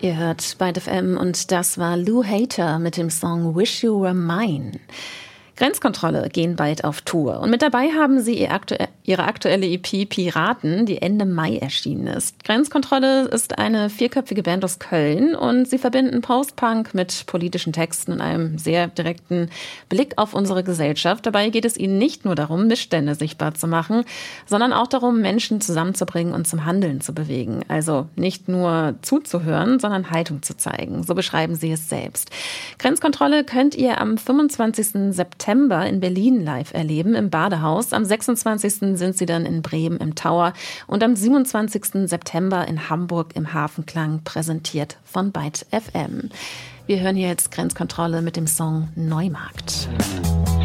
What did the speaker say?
Ihr hört Byte FM und das war Lou Hater mit dem Song Wish You Were Mine. Grenzkontrolle gehen bald auf Tour und mit dabei haben sie ihre aktuelle EP Piraten, die Ende Mai erschienen ist. Grenzkontrolle ist eine 4-köpfige Band aus Köln und sie verbinden Post-Punk mit politischen Texten und einem sehr direkten Blick auf unsere Gesellschaft. Dabei geht es ihnen nicht nur darum, Missstände sichtbar zu machen, sondern auch darum, Menschen zusammenzubringen und zum Handeln zu bewegen. Also nicht nur zuzuhören, sondern Haltung zu zeigen. So beschreiben sie es selbst. Grenzkontrolle könnt ihr am 25. September in Berlin live erleben, im Badehaus. Am 26. sind sie dann in Bremen im Tower und am 27. September in Hamburg im Hafenklang, präsentiert von Byte FM. Wir hören hier jetzt Grenzkontrolle mit dem Song Neumarkt.